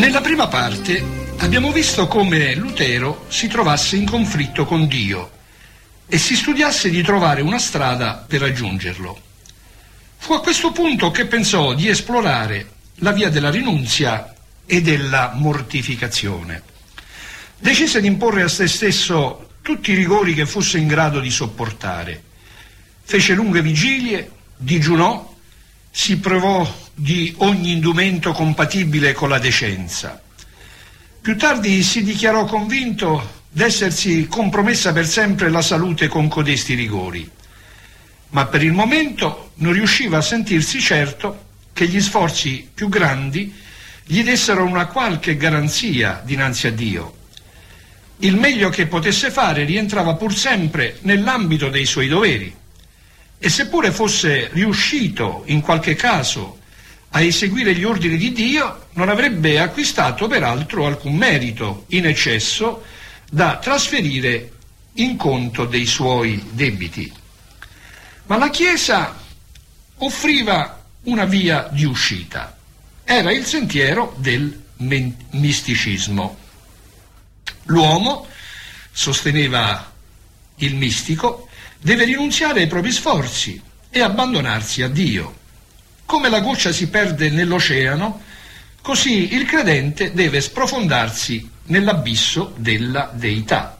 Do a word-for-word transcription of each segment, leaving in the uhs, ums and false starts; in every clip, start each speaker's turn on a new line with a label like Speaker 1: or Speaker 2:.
Speaker 1: Nella prima parte abbiamo visto come Lutero si trovasse in conflitto con Dio e si studiasse di trovare una strada per raggiungerlo. Fu a questo punto che pensò di esplorare la via della rinunzia e della mortificazione. Decise di imporre a se stesso tutti i rigori che fosse in grado di sopportare. Fece lunghe vigilie, digiunò, si privò di ogni indumento compatibile con la decenza. Più tardi si dichiarò convinto d'essersi compromessa per sempre la salute con codesti rigori, ma per il momento non riusciva a sentirsi certo che gli sforzi più grandi gli dessero una qualche garanzia dinanzi a Dio. Il meglio che potesse fare rientrava pur sempre nell'ambito dei suoi doveri, e seppure fosse riuscito in qualche caso a eseguire gli ordini di Dio, non avrebbe acquistato peraltro alcun merito in eccesso da trasferire in conto dei suoi debiti. Ma la Chiesa offriva una via di uscita. Era il sentiero del misticismo. L'uomo, sosteneva il mistico, deve rinunziare ai propri sforzi e abbandonarsi a Dio. Come la goccia si perde nell'oceano, così il credente deve sprofondarsi nell'abisso della deità.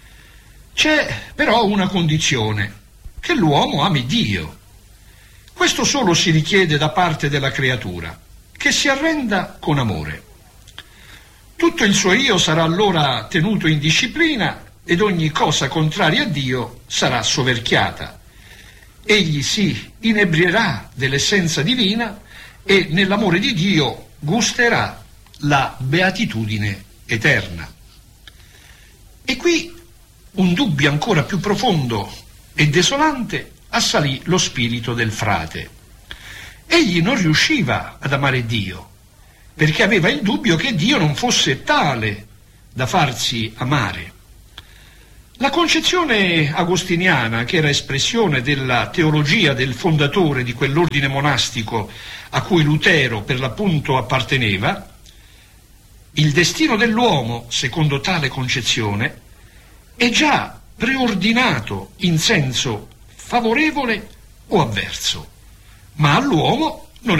Speaker 1: C'è però una condizione: che l'uomo ami Dio. Questo solo si richiede da parte della creatura, che si arrenda con amore. Tutto il suo io sarà allora tenuto in disciplina ed ogni cosa contraria a Dio sarà soverchiata. Egli si inebrierà dell'essenza divina e nell'amore di Dio gusterà la beatitudine eterna. E qui un dubbio ancora più profondo e desolante assalì lo spirito del frate. Egli non riusciva ad amare Dio, perché aveva il dubbio che Dio non fosse tale da farsi amare. La concezione agostiniana, che era espressione della teologia del fondatore di quell'ordine monastico a cui Lutero per l'appunto apparteneva, il destino dell'uomo, secondo tale concezione, è già preordinato in senso favorevole o avverso, ma all'uomo